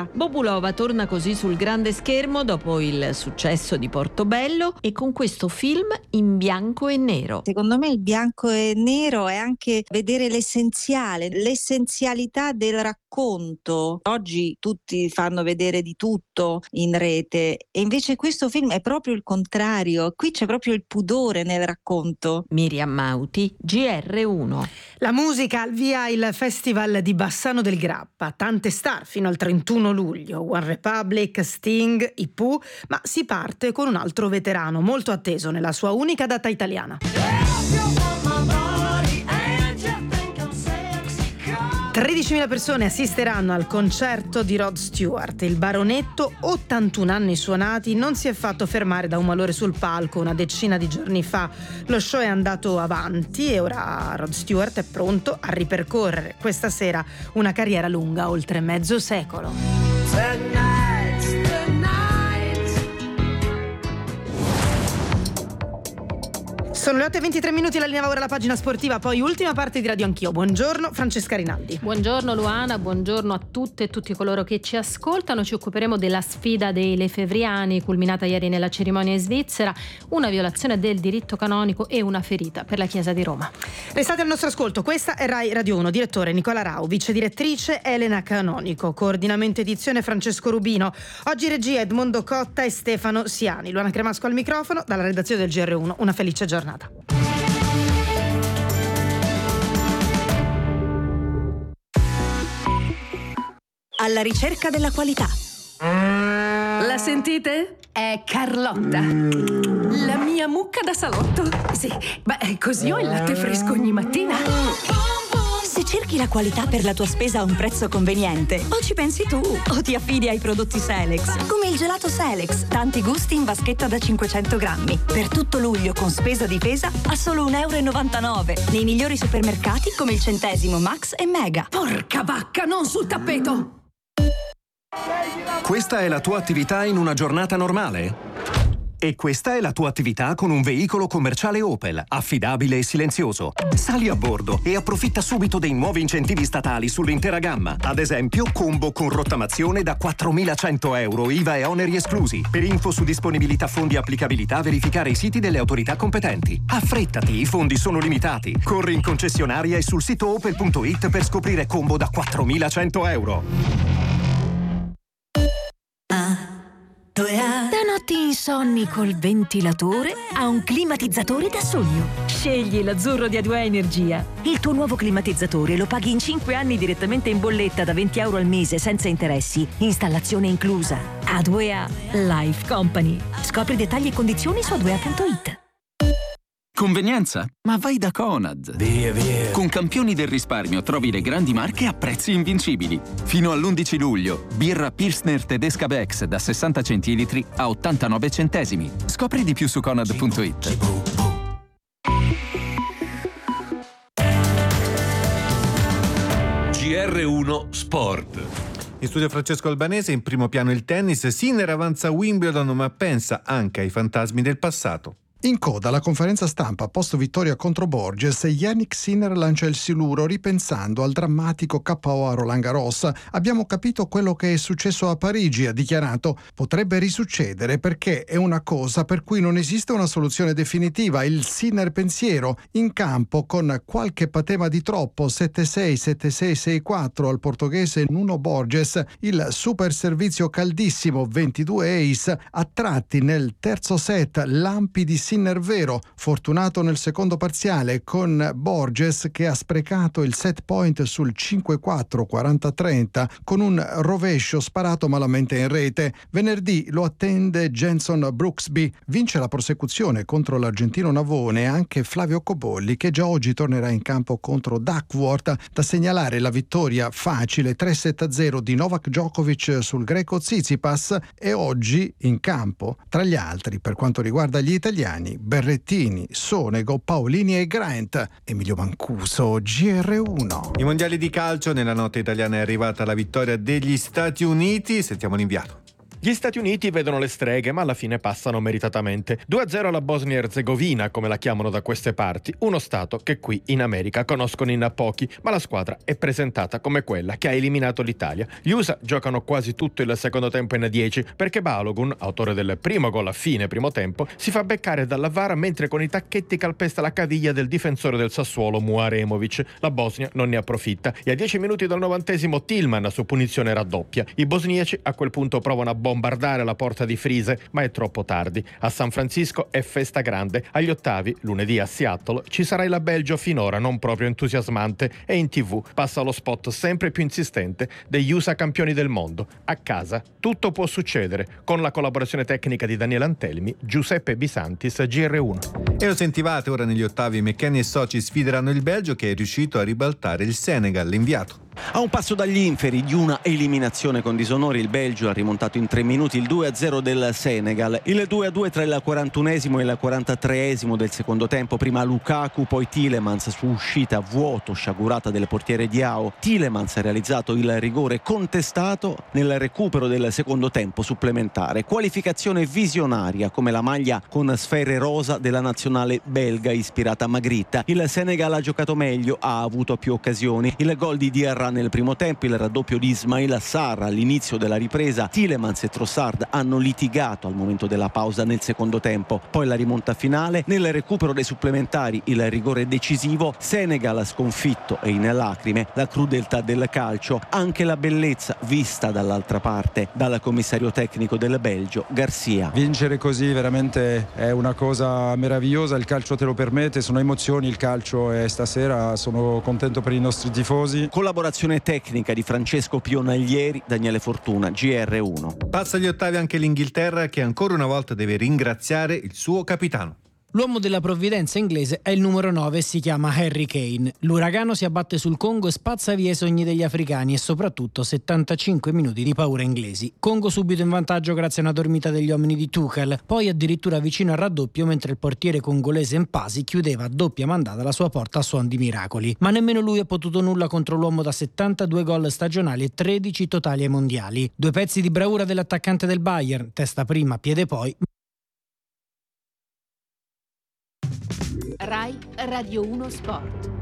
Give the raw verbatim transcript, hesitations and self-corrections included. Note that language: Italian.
Svizzera. Bobulova torna così sul grande schermo dopo il successo di Portobello e con questo film in bianco e nero. Secondo me il bianco e nero è anche vedere l'essenziale, l'essenzialità del racconto. Oggi tutti fanno vedere di tutto in rete e invece questo film è proprio il contrario. Qui c'è proprio il pudore nel racconto. Miriam Mauti, G R uno. La musica al via il Festival di Bassano del Grappa. Tante star fino al trentuno luglio. One Republic, Sting, I Pooh, ma si parte con un altro veterano molto atteso nella sua unica data italiana. tredicimila persone assisteranno al concerto di Rod Stewart. Il baronetto, ottantuno anni suonati, non si è fatto fermare da un malore sul palco una decina di giorni fa. Lo show è andato avanti e ora Rod Stewart è pronto a ripercorrere questa sera una carriera lunga oltre mezzo secolo. Sono le otto e ventitré minuti, la linea va ora alla pagina sportiva, poi ultima parte di Radio Anch'io. Buongiorno Francesca Rinaldi. Buongiorno Luana, buongiorno a tutte e tutti coloro che ci ascoltano. Ci occuperemo della sfida dei lefevriani culminata ieri nella cerimonia in Svizzera, una violazione del diritto canonico e una ferita per la Chiesa di Roma. Restate al nostro ascolto, questa è Rai Radio uno, direttore Nicola Rau, vice direttrice Elena Canonico, coordinamento edizione Francesco Rubino, oggi regia Edmondo Cotta e Stefano Siani. Luana Cremasco al microfono, dalla redazione del G R uno, una felice giornata. Alla ricerca della qualità. La sentite? È Carlotta, la mia mucca da salotto. Sì, beh, così ho il latte fresco ogni mattina. Se cerchi la qualità per la tua spesa a un prezzo conveniente, o ci pensi tu o ti affidi ai prodotti Selex, come il gelato Selex, tanti gusti in vaschetta da cinquecento grammi. Per tutto luglio con spesa difesa a solo un euro e novantanove nei migliori supermercati come il Centesimo, Max e Mega. Porca vacca, non sul tappeto! Questa è la tua attività in una giornata normale? E questa è la tua attività con un veicolo commerciale Opel, affidabile e silenzioso. Sali a bordo e approfitta subito dei nuovi incentivi statali sull'intera gamma. Ad esempio, combo con rottamazione da quattromilacento euro, I V A e oneri esclusi. Per info su disponibilità, fondi e applicabilità, verificare i siti delle autorità competenti. Affrettati, i fondi sono limitati. Corri in concessionaria e sul sito opel punto it per scoprire combo da quattromilacento euro. Da notti insonni col ventilatore a un climatizzatore da sogno. Scegli l'Azzurro di A due A Energia. Il tuo nuovo climatizzatore lo paghi in cinque anni direttamente in bolletta da venti euro al mese senza interessi. Installazione inclusa. A due A Life Company. Scopri dettagli e condizioni su a due a punto it. Convenienza? Ma vai da Conad. Via, via. Con Campioni del Risparmio trovi le grandi marche a prezzi invincibili. Fino all'undici luglio, birra Pilsner Tedesca Bex da sessanta centilitri a ottantanove centesimi. Scopri di più su conad punto it. G R uno Sport. In studio Francesco Albanese, in primo piano il tennis. Sinner avanza a Wimbledon, ma pensa anche ai fantasmi del passato. In coda alla conferenza stampa post vittoria contro Borges, Jannik Sinner lancia il siluro ripensando al drammatico K O a Roland Garros. Abbiamo capito quello che è successo a Parigi, ha dichiarato. Potrebbe risuccedere perché è una cosa per cui non esiste una soluzione definitiva. Il Sinner pensiero in campo con qualche patema di troppo, sette sei, sette sei, sei quattro al portoghese Nuno Borges. Il super servizio caldissimo, ventidue ace, a tratti nel terzo set, lampi di Sinner vero, fortunato nel secondo parziale con Borges che ha sprecato il set point sul cinque quattro quaranta trenta con un rovescio sparato malamente in rete. Venerdì lo attende Jenson Brooksby. Vince la prosecuzione contro l'argentino Navone anche Flavio Cobolli, che già oggi tornerà in campo contro Duckworth. Da segnalare la vittoria facile tre sette a zero di Novak Djokovic sul greco Tsitsipas, e oggi in campo tra gli altri per quanto riguarda gli italiani Berrettini, Sonego, Paolini e Grant. Emilio Mancuso, G R uno. I mondiali di calcio, nella notte italiana è arrivata la vittoria degli Stati Uniti. Sentiamo l'inviato. Gli Stati Uniti vedono le streghe, ma alla fine passano meritatamente. due a zero alla Bosnia Erzegovina, come la chiamano da queste parti, uno stato che qui in America conoscono in pochi, ma la squadra è presentata come quella che ha eliminato l'Italia. Gli U S A giocano quasi tutto il secondo tempo in dieci, perché Balogun, autore del primo gol a fine primo tempo, si fa beccare dalla V A R mentre con i tacchetti calpesta la caviglia del difensore del Sassuolo Muaremovic. La Bosnia non ne approfitta e a dieci minuti dal novantesimo Tillman su punizione raddoppia. I bosniaci a quel punto provano a bombardare la porta di Frise, ma è troppo tardi. A San Francisco è festa grande. Agli ottavi, lunedì a Seattle, ci sarà il Belgio finora non proprio entusiasmante e in tv passa lo spot sempre più insistente degli U S A campioni del mondo. A casa tutto può succedere, con la collaborazione tecnica di Daniele Antelmi, Giuseppe Bisantis, G R uno. E lo sentivate, ora negli ottavi McKennie e soci sfideranno il Belgio, che è riuscito a ribaltare il Senegal, l'inviato. A un passo dagli inferi di una eliminazione con disonore, il Belgio ha rimontato in tre minuti il due a zero del Senegal. Il due a due tra il quarantunesimo e il quarantatreesimo del secondo tempo. Prima Lukaku, poi Tielemans su uscita a vuoto sciagurata del portiere Diao. Tielemans ha realizzato il rigore contestato nel recupero del secondo tempo supplementare. Qualificazione visionaria come la maglia con sfere rosa della nazionale belga ispirata a Magritte. Il Senegal ha giocato meglio, ha avuto più occasioni. Il gol di Diarra nel primo tempo, il raddoppio di Ismail Sarr all'inizio della ripresa. Tielemans e Trossard hanno litigato al momento della pausa nel secondo tempo, poi la rimonta finale. Nel recupero dei supplementari il rigore decisivo. Senegal sconfitto e in lacrime. La crudeltà del calcio, anche la bellezza vista dall'altra parte dal commissario tecnico del Belgio Garcia. Vincere così veramente è una cosa meravigliosa, il calcio te lo permette, sono emozioni, il calcio, e stasera sono contento per i nostri tifosi. Collaborazione tecnica di Francesco Pionaglieri, Daniele Fortuna, G R uno. Passa agli ottavi anche l'Inghilterra, che ancora una volta deve ringraziare il suo capitano. L'uomo della provvidenza inglese è il numero nove e si chiama Harry Kane. L'uragano si abbatte sul Congo e spazza via i sogni degli africani e soprattutto settantacinque minuti di paura inglesi. Congo subito in vantaggio grazie a una dormita degli uomini di Tuchel, poi addirittura vicino al raddoppio mentre il portiere congolese Mpasi chiudeva a doppia mandata la sua porta a suon di miracoli. Ma nemmeno lui ha potuto nulla contro l'uomo da settantadue gol stagionali e tredici totali ai mondiali. Due pezzi di bravura dell'attaccante del Bayern, testa prima, piede poi. Rai Radio uno Sport.